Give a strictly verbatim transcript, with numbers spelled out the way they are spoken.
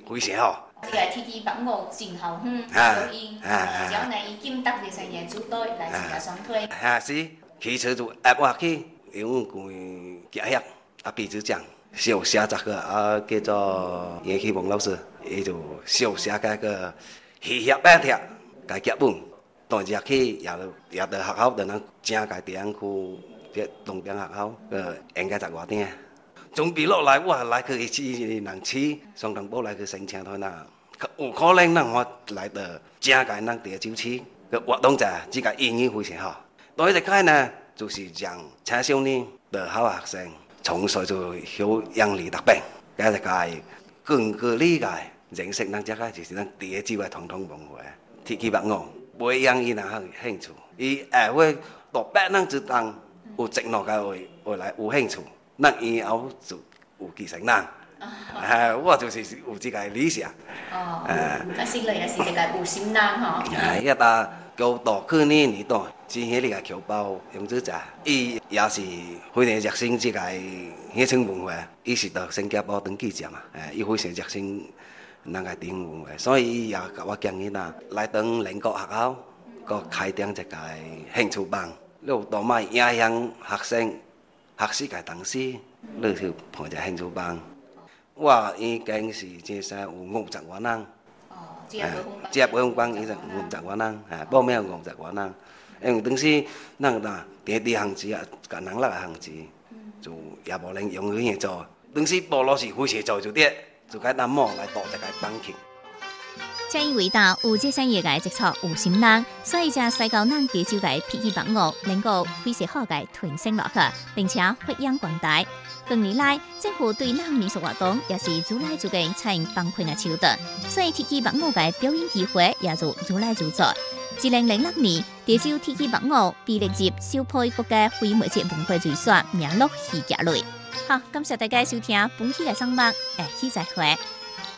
非常好。 这个天气北五真好远，所以只要呢伊金达第三个组队来参加双推。 啊是，骑车就挨我去，因为关家乡啊彼此讲，小写一个啊叫做严启蒙老师，伊就小写个个戏剧版贴个剧本，当日去也也到学校，就能正个点去这东边学校，个应该十外点。准备落来，我来去一次人去上东部来去申请台那。有可能咱我来到正个咱第九区个活动者，这个意义非常好。第一个呢，就是让青少年的好学生从小就晓养理达病，这是个更个理解认识咱这个就是咱第一招的传统文化。天气白我培养伊那兴趣，伊下回到八咱就当有承诺个会会来有兴趣，咱以后就有继承人。啊，我就是有这个理想。 哦，啊，是你也是一个有心人吼。 啊，一打高大去年年代，之前那个侨胞杨子仔，伊也是非常热心这个乡村文化，伊是到新加坡当记者嘛，诶，伊非常热心那个电文化，所以伊也甲我建议呐，来当邻国学校，佮开展一个兴趣班，你多卖影响学生学习个东西，你去办一个兴趣班。我已经是即啥有五十外人， 哦，接培接培班已经五十外人，啊，报名五十外人，因为当时咱呐第第行职啊，甲人那个行职，就也无能容易做，当时部落是非常做就啲，就该咱某来度一个班去。 正因为到有这产业嘅接触有心人，所以才使到咱地州嘅脾气白我能够非常好嘅传承落去，并且发扬光大。近年来，政府对咱民俗活动也是愈来愈嘅采用放宽嘅手段，所以天气白我嘅表演机会也就愈来愈多。二零零六年，地州天气白我被列入受配国家非物质文化遗产名录戏剧类。好，感谢大家收听本期嘅节目，下期再会。